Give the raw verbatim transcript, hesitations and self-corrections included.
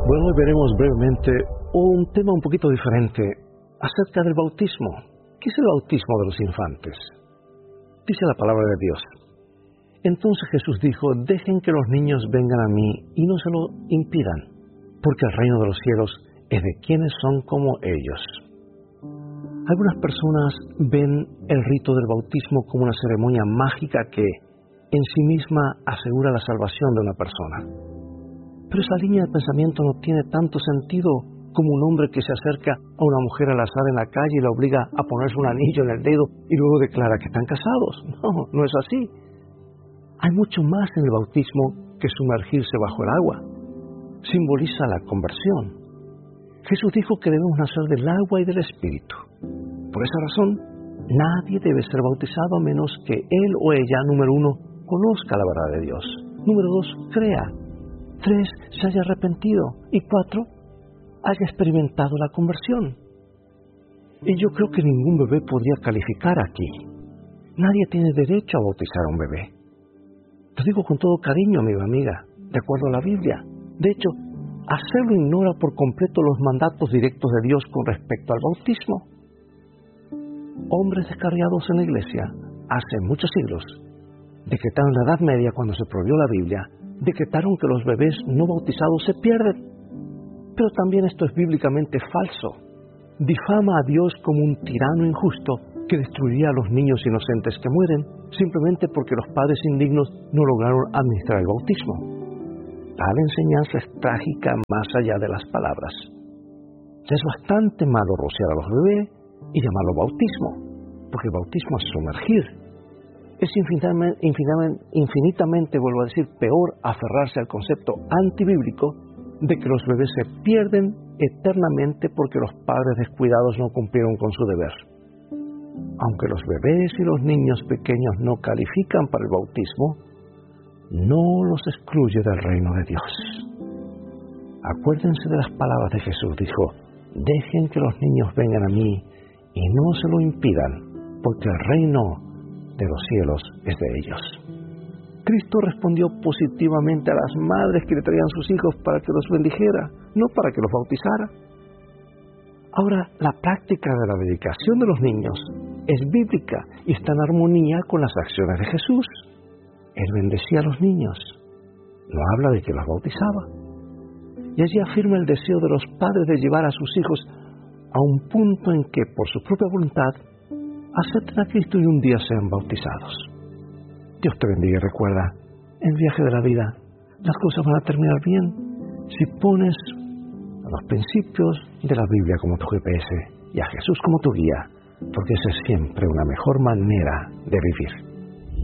Bueno, hoy veremos brevemente un tema un poquito diferente acerca del bautismo. ¿Qué es el bautismo de los infantes? Dice la palabra de Dios. Entonces Jesús dijo, dejen que los niños vengan a mí y no se lo impidan, porque el reino de los cielos es de quienes son como ellos. Algunas personas ven el rito del bautismo como una ceremonia mágica que en sí misma asegura la salvación de una persona. Pero esa línea de pensamiento no tiene tanto sentido como un hombre que se acerca a una mujer al azar en la calle y la obliga a ponerse un anillo en el dedo y luego declara que están casados. No, no es así. Hay mucho más en el bautismo que sumergirse bajo el agua. Simboliza la conversión. Jesús dijo que debemos nacer del agua y del Espíritu. Por esa razón, nadie debe ser bautizado a menos que él o ella, número uno, conozca la verdad de Dios. Número dos, crea. Tres, se haya arrepentido. Y cuatro, haya experimentado la conversión. Y yo creo que ningún bebé podría calificar aquí. Nadie tiene derecho a bautizar a un bebé. Lo digo con todo cariño, amigo, amiga, de acuerdo a la Biblia. De hecho, hacerlo ignora por completo los mandatos directos de Dios con respecto al bautismo. Hombres descarriados en la iglesia, hace muchos siglos, decretaron en la Edad Media, cuando se prohibió la Biblia, decretaron que los bebés no bautizados se pierden. Pero también esto es bíblicamente falso. Difama a Dios como un tirano injusto que destruiría a los niños inocentes que mueren simplemente porque los padres indignos no lograron administrar el bautismo. Tal enseñanza es trágica más allá de las palabras. Es bastante malo rociar a los bebés y llamarlo bautismo, porque el bautismo es sumergir. Es infinitamente, infinitamente, infinitamente, vuelvo a decir, peor aferrarse al concepto antibíblico de que los bebés se pierden eternamente porque los padres descuidados no cumplieron con su deber. Aunque los bebés y los niños pequeños no califican para el bautismo, no los excluye del reino de Dios. Acuérdense de las palabras de Jesús. Dijo, dejen que los niños vengan a mí y no se lo impidan, porque el reino de los cielos es de ellos. Cristo respondió positivamente a las madres que le traían sus hijos para que los bendijera, no para que los bautizara. Ahora, la práctica de la dedicación de los niños es bíblica y está en armonía con las acciones de Jesús. Él bendecía a los niños, no habla de que los bautizaba. Y allí afirma el deseo de los padres de llevar a sus hijos a un punto en que, por su propia voluntad, acepten a Cristo y un día sean bautizados. Dios te bendiga y recuerda, en el viaje de la vida, las cosas van a terminar bien si pones a los principios de la Biblia como tu G P S y a Jesús como tu guía, porque esa es siempre una mejor manera de vivir.